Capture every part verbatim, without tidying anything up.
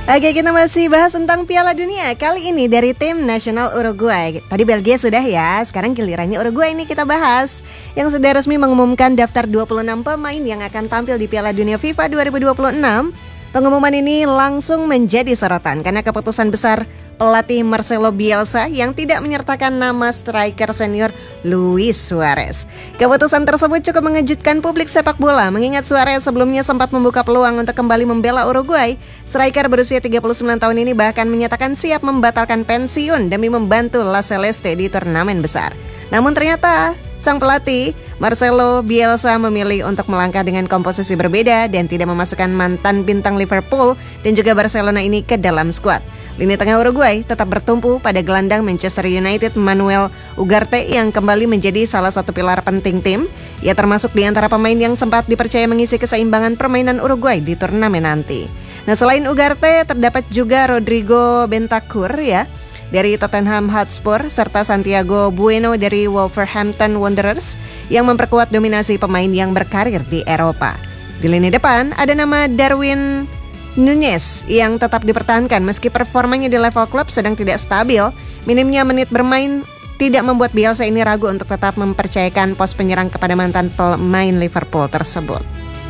Oke, kita masih bahas tentang Piala Dunia. Kali ini dari tim nasional Uruguay. Tadi Belgia sudah ya, sekarang gilirannya Uruguay ini kita bahas. Yang sudah resmi mengumumkan daftar dua puluh enam pemain yang akan tampil di Piala Dunia FIFA dua ribu dua puluh enam. Pengumuman ini langsung menjadi sorotan karena keputusan besar pelatih Marcelo Bielsa yang tidak menyertakan nama striker senior Luis Suarez. Keputusan tersebut cukup mengejutkan publik sepak bola, mengingat Suarez sebelumnya sempat membuka peluang untuk kembali membela Uruguay. Striker berusia tiga puluh sembilan tahun ini bahkan menyatakan siap membatalkan pensiun demi membantu La Celeste di turnamen besar. Namun ternyata sang pelatih Marcelo Bielsa memilih untuk melangkah dengan komposisi berbeda dan tidak memasukkan mantan bintang Liverpool dan juga Barcelona ini ke dalam skuad. Lini tengah Uruguay tetap bertumpu pada gelandang Manchester United Manuel Ugarte yang kembali menjadi salah satu pilar penting tim. Ia termasuk di antara pemain yang sempat dipercaya mengisi keseimbangan permainan Uruguay di turnamen nanti. Nah, selain Ugarte terdapat juga Rodrigo Bentancur ya dari Tottenham Hotspur serta Santiago Bueno dari Wolverhampton Wanderers yang memperkuat dominasi pemain yang berkarir di Eropa. Di lini depan ada nama Darwin Núñez yang tetap dipertahankan meski performanya di level klub sedang tidak stabil. Minimnya menit bermain tidak membuat Bielsa ini ragu untuk tetap mempercayakan pos penyerang kepada mantan pemain Liverpool tersebut.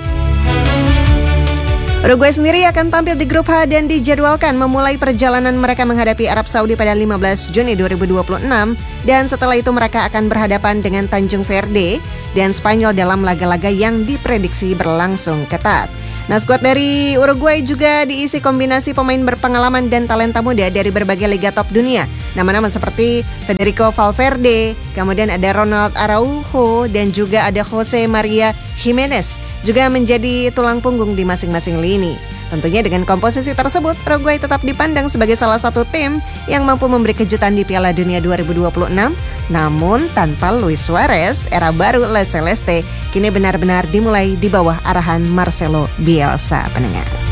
Uruguay sendiri akan tampil di grup H dan dijadwalkan memulai perjalanan mereka menghadapi Arab Saudi pada lima belas Juni dua ribu dua puluh enam dan setelah itu mereka akan berhadapan dengan Tanjung Verde dan Spanyol dalam laga-laga yang diprediksi berlangsung ketat. Nah, skuad dari Uruguay juga diisi kombinasi pemain berpengalaman dan talenta muda dari berbagai liga top dunia. Nama-nama seperti Federico Valverde, kemudian ada Ronald Araujo, dan juga ada Jose Maria Jimenez juga menjadi tulang punggung di masing-masing lini. Tentunya dengan komposisi tersebut, Uruguay tetap dipandang sebagai salah satu tim yang mampu memberi kejutan di Piala Dunia dua ribu dua puluh enam. Namun tanpa Luis Suarez, era baru La Celeste kini benar-benar dimulai di bawah arahan Marcelo Bielsa, pendengar.